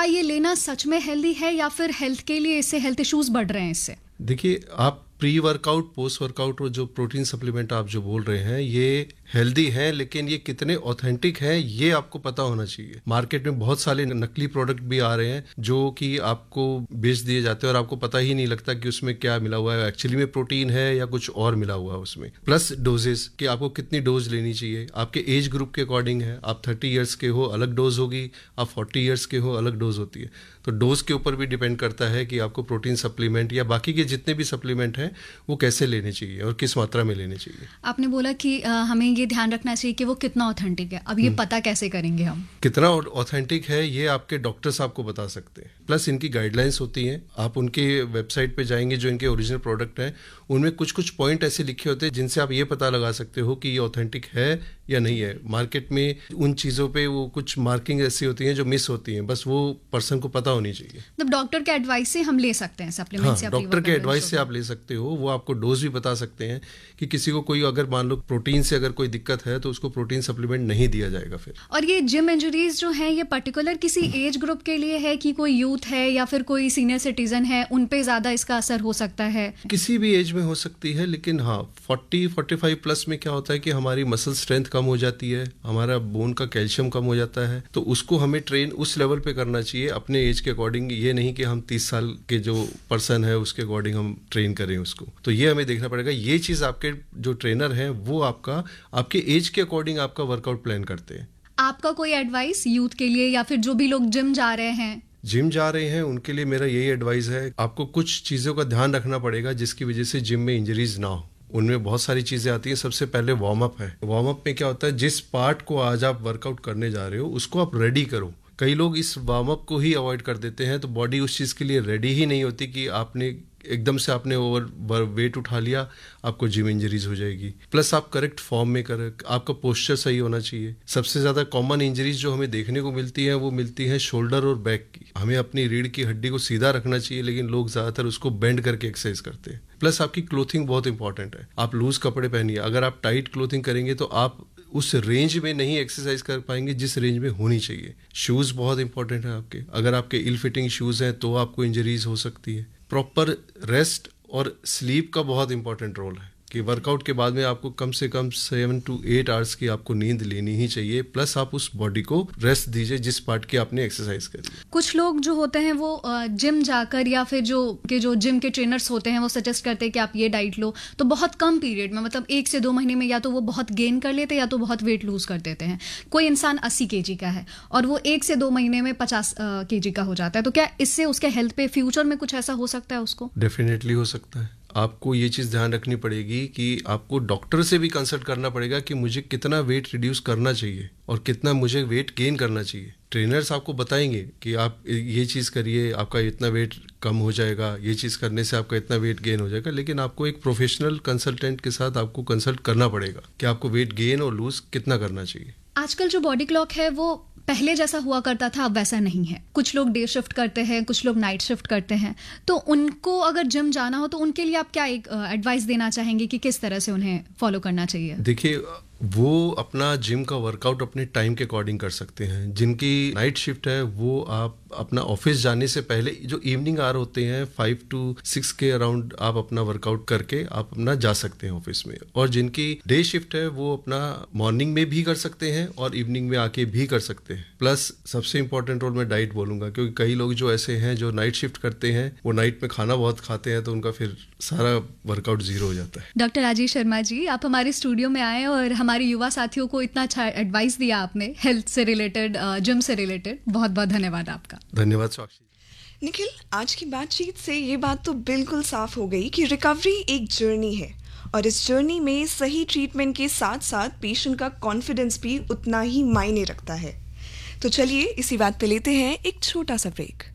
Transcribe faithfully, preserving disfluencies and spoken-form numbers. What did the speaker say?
क्या ये लेना सच में हेल्दी है या फिर हेल्थ के लिए इससे हेल्थ इश्यूज बढ़ रहे हैं इससे? देखिए, आप प्री वर्कआउट, पोस्ट वर्कआउट और जो प्रोटीन सप्लीमेंट आप जो बोल रहे हैं ये हेल्दी हैं, लेकिन ये कितने ऑथेंटिक हैं ये आपको पता होना चाहिए। मार्केट में बहुत सारे नकली प्रोडक्ट भी आ रहे हैं जो कि आपको बेच दिए जाते हैं और आपको पता ही नहीं लगता कि उसमें क्या मिला हुआ है, एक्चुअली में प्रोटीन है या कुछ और मिला हुआ है उसमें। प्लस डोजेस कि आपको कितनी डोज लेनी चाहिए, आपके एज ग्रुप के अकॉर्डिंग है। आप थर्टी ईयर्स के हो अलग डोज होगी, आप फोर्टी ईयर्स के हो अलग डोज होती है। तो डोज के ऊपर भी डिपेंड करता है कि आपको प्रोटीन सप्लीमेंट या बाकी के जितने भी सप्लीमेंट हैं वो कैसे लेने चाहिए और किस मात्रा में लेने चाहिए। आपने बोला कि आ, हमें ये ध्यान रखना चाहिए कि वो कितना ऑथेंटिक है। अब ये पता कैसे करेंगे हम कितना ऑथेंटिक है? ये आपके डॉक्टर्स आपको बता सकते हैं। प्लस इनकी गाइडलाइंस होती हैं, आप उनके वेबसाइट पे जाएंगे जो इनके ओरिजिनल प्रोडक्ट हैं उनमें कुछ कुछ पॉइंट ऐसे लिखे होते हैं जिनसे आप ये पता लगा सकते हो कि ये ऑथेंटिक है या नहीं है। मार्केट में उन चीज़ों पे वो कुछ मार्किंग ऐसी होती हैं जो मिस होती हैं, बस वो पर्सन को पता होनी चाहिए। तो डॉक्टर के एडवाइस से हम ले सकते हैं सप्लीमेंट से? हाँ, डॉक्टर के एडवाइस से आप ले सकते हो। वो आपको डोज भी बता सकते हैं कि किसी को कोई अगर मान लो प्रोटीन से अगर कोई दिक्कत है तो उसको प्रोटीन सप्लीमेंट नहीं दिया जाएगा फिर। और ये जिम इंजरीज जो है ये पर्टिकुलर किसी एज ग्रुप के लिए है कि कोई यूथ है या फिर कोई सीनियर सिटीजन है, उन पे ज्यादा इसका असर हो सकता है? किसी भी एज में हो सकती है, लेकिन हाँ फोर्टी फोर्टी फाइव प्लस में क्या होता है कि हमारी मसल स्ट्रेंथ कम हो जाती है, हमारा बोन का कैल्शियम कम हो जाता है, तो उसको हमें ट्रेन उस लेवल पे करना चाहिए अपने एज के अकॉर्डिंग। ये नहीं कि हम तीस साल के जो पर्सन है उसके अकॉर्डिंग हम ट्रेन करें उसको। तो ये हमें देखना पड़ेगा। ये चीज आपके जो ट्रेनर है वो आपका आपके एज के अकॉर्डिंग आपका वर्कआउट प्लान करते हैं। आपका कोई एडवाइस यूथ के लिए या फिर जो भी लोग जिम जा रहे हैं जिम जा रहे हैं उनके लिए मेरा यही एडवाइस है, आपको कुछ चीज़ों का ध्यान रखना पड़ेगा जिसकी वजह से जिम में इंजरीज ना हो। उनमें बहुत सारी चीज़ें आती हैं। सबसे पहले वार्म अप है। वार्म अप में क्या होता है, जिस पार्ट को आज आप वर्कआउट करने जा रहे हो उसको आप रेडी करो। कई लोग इस वार्म अप को ही अवॉइड कर देते हैं, तो बॉडी उस चीज़ के लिए रेडी ही नहीं होती कि आपने एकदम से आपने ओवर वेट उठा लिया, आपको जिम इंजरीज हो जाएगी। प्लस आप करेक्ट फॉर्म में कर, आपका पोस्चर सही होना चाहिए। सबसे ज़्यादा कॉमन इंजरीज जो हमें देखने को मिलती हैं वो मिलती हैं शोल्डर और बैक की। हमें अपनी रीढ़ की हड्डी को सीधा रखना चाहिए, लेकिन लोग ज़्यादातर उसको बेंड करके एक्सरसाइज करते हैं। प्लस आपकी क्लोथिंग बहुत इंपॉर्टेंट है। आप लूज कपड़े पहनिए। अगर आप टाइट क्लोथिंग करेंगे तो आप उस रेंज में नहीं एक्सरसाइज कर पाएंगे जिस रेंज में होनी चाहिए। शूज बहुत इंपॉर्टेंट है आपके। अगर आपके इल फिटिंग शूज हैं तो आपको इंजरीज हो सकती है। प्रॉपर रेस्ट और स्लीप का बहुत इंपॉर्टेंट रोल है कि वर्कआउट के बाद में आपको कम से कम सेवन टू एट आवर्स की आपको नींद लेनी ही चाहिए। प्लस आप उस बॉडी को रेस्ट दीजिए जिस पार्ट की आपने एक्सरसाइज करी। कुछ लोग जो होते हैं वो जिम जाकर या फिर जो के जो जिम के ट्रेनर्स होते हैं वो सजेस्ट करते हैं कि आप ये डाइट लो, तो बहुत कम पीरियड में, मतलब एक से दो महीने में या तो वो बहुत गेन कर लेते हैं या तो बहुत वेट लूज कर देते हैं। कोई इंसान अस्सी केजी का है और वो एक से दो महीने में पचास केजी का हो जाता है, तो क्या इससे उसके हेल्थ पे फ्यूचर में कुछ ऐसा हो सकता है उसको? डेफिनेटली हो सकता है। आपको ये चीज़ ध्यान रखनी पड़ेगी कि आपको डॉक्टर से भी कंसल्ट करना पड़ेगा कि मुझे कितना वेट रिड्यूस करना चाहिए और कितना मुझे वेट गेन करना चाहिए। ट्रेनर्स आपको बताएंगे कि आप ये चीज़ करिए, आपका इतना वेट कम हो जाएगा, ये चीज़ करने से आपका इतना वेट गेन हो जाएगा, लेकिन आपको एक प्रोफेशनल कंसल्टेंट के साथ आपको कंसल्ट करना पड़ेगा कि आपको वेट गेन और लूज कितना करना चाहिए। आजकल जो बॉडी क्लॉक है वो पहले जैसा हुआ करता था, अब वैसा नहीं है। कुछ लोग डे शिफ्ट करते हैं, कुछ लोग नाइट शिफ्ट करते हैं, तो उनको अगर जिम जाना हो तो उनके लिए आप क्या एक एडवाइस देना चाहेंगे कि किस तरह से उन्हें फॉलो करना चाहिए? देखिए, वो अपना जिम का वर्कआउट अपने टाइम के अकॉर्डिंग कर सकते हैं। जिनकी नाइट शिफ्ट है वो आप अपना ऑफिस जाने से पहले जो इवनिंग आवर होते हैं फाइव टू सिक्स के अराउंड आप अपना वर्कआउट करके आप अपना जा सकते हैं ऑफिस में। और जिनकी डे शिफ्ट है वो अपना मॉर्निंग में भी कर सकते हैं और इवनिंग में आके भी कर सकते हैं। प्लस सबसे इंपॉर्टेंट रोल मैं डाइट बोलूंगा, क्योंकि कई लोग जो ऐसे हैं जो नाइट शिफ्ट करते हैं वो नाइट में खाना बहुत खाते हैं, तो उनका फिर सारा वर्कआउट जीरो हो जाता है। डॉक्टर राजेश शर्मा जी, आप हमारे स्टूडियो में आए और हमारे युवा साथियों को इतना अच्छा एडवाइस दिया आपने हेल्थ से रिलेटेड, जिम से रिलेटेड। बहुत बहुत धन्यवाद आपका। धन्यवाद साक्षी। निखिल, आज की बातचीत से ये बात तो बिल्कुल साफ हो गई कि रिकवरी एक जर्नी है और इस जर्नी में सही ट्रीटमेंट के साथ साथ पेशेंट का कॉन्फिडेंस भी उतना ही मायने रखता है। तो चलिए इसी बात पे लेते हैं एक छोटा सा ब्रेक।